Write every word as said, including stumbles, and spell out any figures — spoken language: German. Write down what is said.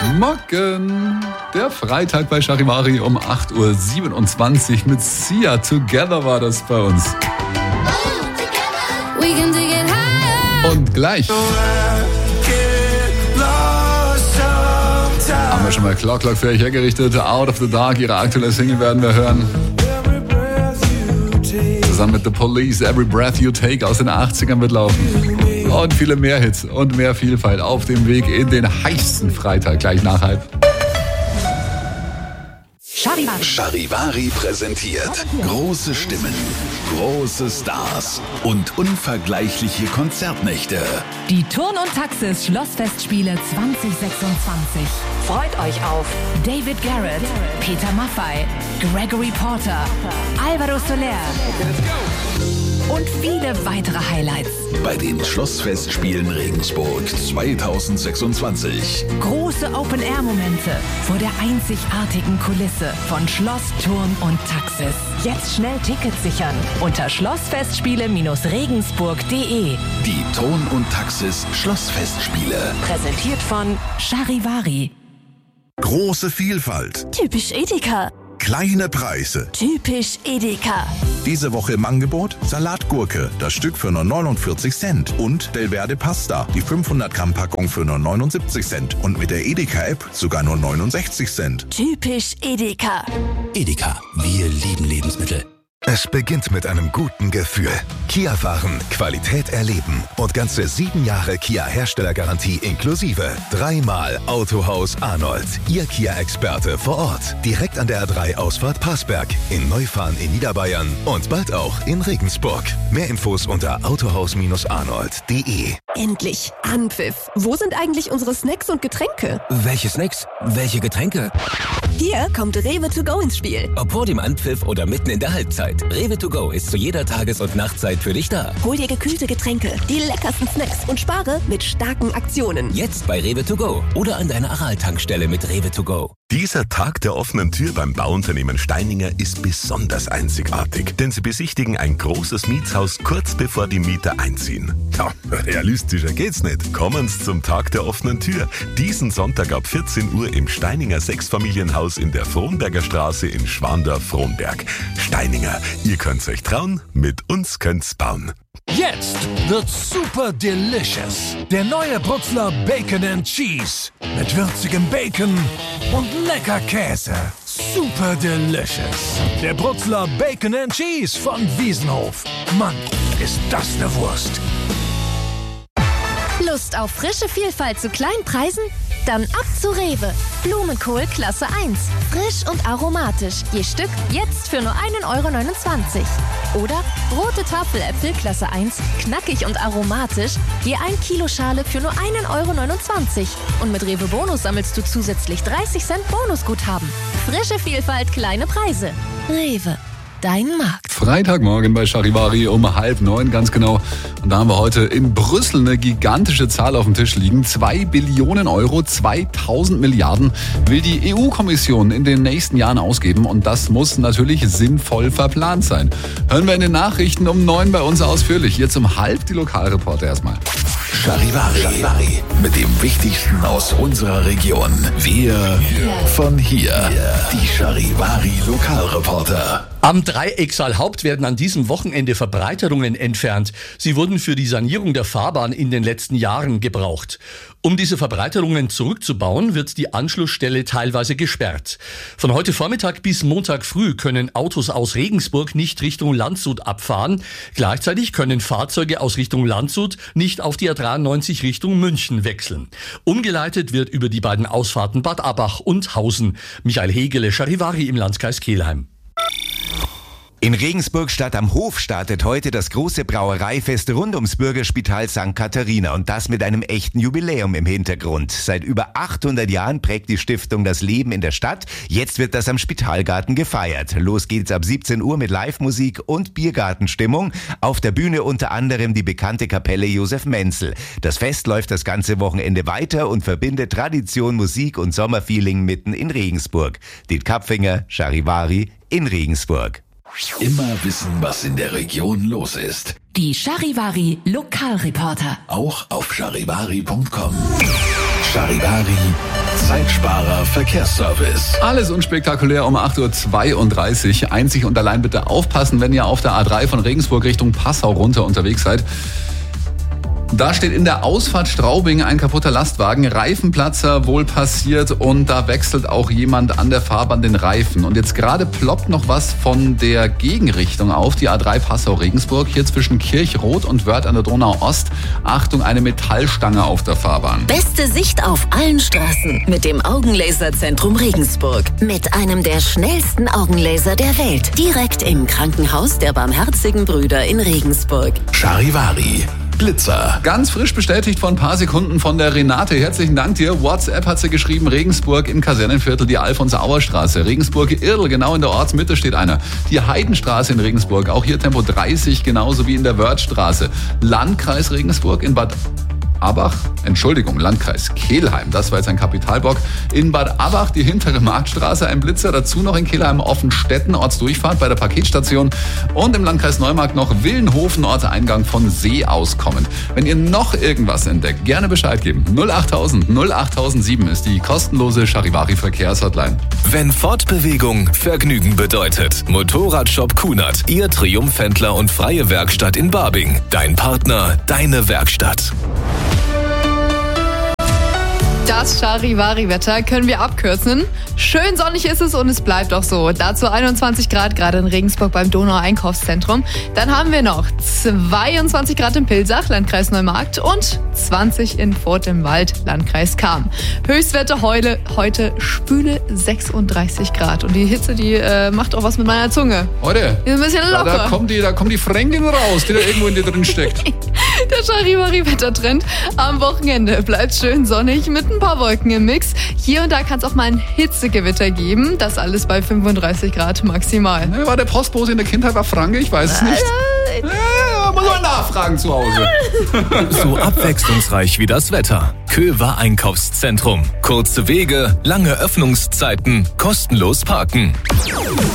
Morgen, der Freitag bei Charivari um acht Uhr siebenundzwanzig mit Sia. Together war das bei uns. Und gleich haben wir schon mal Clock Clock für euch hergerichtet. Out of the Dark, ihre aktuelle Single werden wir hören. Zusammen mit The Police, Every Breath You Take aus den achtzigern wird laufen. Und viele mehr Hits und mehr Vielfalt auf dem Weg in den heißesten Freitag, gleich nach halb. Charivari. Charivari präsentiert große Stimmen, große Stars und unvergleichliche Konzertnächte. Die Turn- und Taxis Schlossfestspiele zwanzig sechsundzwanzig. Freut euch auf David Garrett, Peter Maffay, Gregory Porter, Alvaro Soler und viele weitere Highlights. Bei den Schlossfestspielen Regensburg zwanzig sechsundzwanzig. Große Open-Air-Momente vor der einzigartigen Kulisse von Schloss, Turn und Taxis. Jetzt schnell Tickets sichern unter schlossfestspiele regensburg punkt de. Die Turn- und Taxis Schlossfestspiele. Präsentiert von Charivari. Große Vielfalt. Typisch Edeka. Kleine Preise. Typisch Edeka. Diese Woche im Angebot Salatgurke, das Stück für nur neunundvierzig Cent. Und Delverde Pasta, die fünfhundert Gramm Packung für nur neunundsiebzig Cent. Und mit der Edeka-App sogar nur neunundsechzig Cent. Typisch Edeka. Edeka, wir lieben Lebensmittel. Es beginnt mit einem guten Gefühl. Kia fahren, Qualität erleben und ganze sieben Jahre Kia-Herstellergarantie inklusive. Dreimal Autohaus Arnold. Ihr Kia-Experte vor Ort. Direkt an der A drei Ausfahrt Passberg. In Neufahren in Niederbayern und bald auch in Regensburg. Mehr Infos unter autohaus arnold punkt de. Endlich Anpfiff. Wo sind eigentlich unsere Snacks und Getränke? Welche Snacks? Welche Getränke? Hier kommt Rewe to go ins Spiel. Ob vor dem Anpfiff oder mitten in der Halbzeit. Rewe to go ist zu jeder Tages- und Nachtzeit für dich da. Hol dir gekühlte Getränke, die leckersten Snacks und spare mit starken Aktionen. Jetzt bei Rewe to go oder an deiner Aral-Tankstelle mit Rewe to go. Dieser Tag der offenen Tür beim Bauunternehmen Steininger ist besonders einzigartig, denn sie besichtigen ein großes Mietshaus kurz bevor die Mieter einziehen. Ja, realistischer geht's nicht. Kommen Sie zum Tag der offenen Tür. Diesen Sonntag ab vierzehn Uhr im Steininger Sechsfamilienhaus in der Frohnberger Straße in Schwandorf-Frohnberg. Steininger, ihr könnt's euch trauen, mit uns könnt's bauen. Jetzt wird super delicious. Der neue Brutzler Bacon and Cheese. Mit würzigem Bacon und lecker Käse. Super delicious. Der Brutzler Bacon and Cheese von Wiesenhof. Mann, ist das eine Wurst. Lust auf frische Vielfalt zu kleinen Preisen? Dann ab zu Rewe. Blumenkohl Klasse eins. Frisch und aromatisch. Je Stück jetzt für nur ein Euro neunundzwanzig. Oder rote Tafeläpfel Klasse eins. Knackig und aromatisch. Je ein Kilo Schale für nur ein Euro neunundzwanzig. Und mit Rewe Bonus sammelst du zusätzlich dreißig Cent Bonusguthaben. Frische Vielfalt, kleine Preise. Rewe. Dein Markt. Freitagmorgen bei Charivari um halb neun, ganz genau. Und da haben wir heute in Brüssel eine gigantische Zahl auf dem Tisch liegen. Zwei Billionen Euro, zweitausend Milliarden will die E U-Kommission in den nächsten Jahren ausgeben. Und das muss natürlich sinnvoll verplant sein. Hören wir in den Nachrichten um neun bei uns ausführlich. Jetzt um halb die Lokalreporter erstmal. Charivari, Charivari mit dem Wichtigsten aus unserer Region. Wir von hier. Die Charivari Lokalreporter. Am Dreiecksaalhaupt werden an diesem Wochenende Verbreiterungen entfernt. Sie wurden für die Sanierung der Fahrbahn in den letzten Jahren gebraucht. Um diese Verbreiterungen zurückzubauen, wird die Anschlussstelle teilweise gesperrt. Von heute Vormittag bis Montag früh können Autos aus Regensburg nicht Richtung Landshut abfahren. Gleichzeitig können Fahrzeuge aus Richtung Landshut nicht auf die A dreiundneunzig Richtung München wechseln. Umgeleitet wird über die beiden Ausfahrten Bad Abbach und Hausen. Michael Hegele, Charivari im Landkreis Kelheim. In Regensburg Stadt am Hof startet heute das große Brauereifest rund ums Bürgerspital Sankt Katharina und das mit einem echten Jubiläum im Hintergrund. Seit über achthundert Jahren prägt die Stiftung das Leben in der Stadt. Jetzt wird das am Spitalgarten gefeiert. Los geht's ab siebzehn Uhr mit Live-Musik und Biergartenstimmung. Auf der Bühne unter anderem die bekannte Kapelle Josef Menzel. Das Fest läuft das ganze Wochenende weiter und verbindet Tradition, Musik und Sommerfeeling mitten in Regensburg. Diet Kapfinger, Charivari in Regensburg. Immer wissen, was in der Region los ist. Die Charivari Lokalreporter. Auch auf charivari punkt com. Charivari, Zeitsparer Verkehrsservice. Alles unspektakulär um acht Uhr zweiunddreißig. Einzig und allein bitte aufpassen, wenn ihr auf der A drei von Regensburg Richtung Passau runter unterwegs seid. Da steht in der Ausfahrt Straubing ein kaputter Lastwagen, Reifenplatzer wohl passiert und da wechselt auch jemand an der Fahrbahn den Reifen. Und jetzt gerade ploppt noch was von der Gegenrichtung auf, die A drei Passau-Regensburg, hier zwischen Kirchroth und Wörth an der Donau-Ost. Achtung, eine Metallstange auf der Fahrbahn. Beste Sicht auf allen Straßen mit dem Augenlaserzentrum Regensburg. Mit einem der schnellsten Augenlaser der Welt. Direkt im Krankenhaus der Barmherzigen Brüder in Regensburg. Charivari. Blitzer. Ganz frisch bestätigt vor ein paar Sekunden von der Renate. Herzlichen Dank dir. WhatsApp hat sie geschrieben, Regensburg im Kasernenviertel, die Alfons-Auer-Straße. Regensburg-Irl, genau in der Ortsmitte steht einer. Die Heidenstraße in Regensburg, auch hier Tempo dreißig, genauso wie in der Wörthstraße. Landkreis Regensburg in Bad Abach, Entschuldigung, Landkreis Kelheim, das war jetzt ein Kapitalbock. In Bad Abach die hintere Marktstraße, ein Blitzer, dazu noch in Kelheim Offenstetten, Ortsdurchfahrt bei der Paketstation und im Landkreis Neumarkt noch Willenhofen, Ortseingang von See aus kommend. Wenn ihr noch irgendwas entdeckt, gerne Bescheid geben. null achttausend null achttausendsieben ist die kostenlose Charivari Verkehrshotline. Wenn Fortbewegung Vergnügen bedeutet, Motorradshop Kunert, Ihr Triumphhändler und freie Werkstatt in Barbing. Dein Partner, deine Werkstatt. Das Charivari-Wetter können wir abkürzen. Schön sonnig ist es und es bleibt auch so. Dazu einundzwanzig Grad gerade in Regensburg beim Donau-Einkaufszentrum. Dann haben wir noch zweiundzwanzig Grad in Pilsach, Landkreis Neumarkt und zwanzig in Furth im Wald, Landkreis Cham. Höchstwerte heute, heute schwüle sechsunddreißig Grad. Und die Hitze, die äh, macht auch was mit meiner Zunge. Heute? Die ist ein bisschen locker. Da, da, kommt die, da kommt die Fränkin raus, die da irgendwo in dir drin steckt. Der Charivari-Wettertrend. Am Wochenende bleibt schön sonnig mit ein paar Wolken im Mix. Hier und da kann es auch mal ein Hitzegewitter geben. Das alles bei fünfunddreißig Grad maximal. Ne, war der Postbote in der Kindheit war Franke? Ich weiß es nicht. Ja, muss man nachfragen zu Hause. So abwechslungsreich wie das Wetter. Köver Einkaufszentrum. Kurze Wege, lange Öffnungszeiten, kostenlos parken.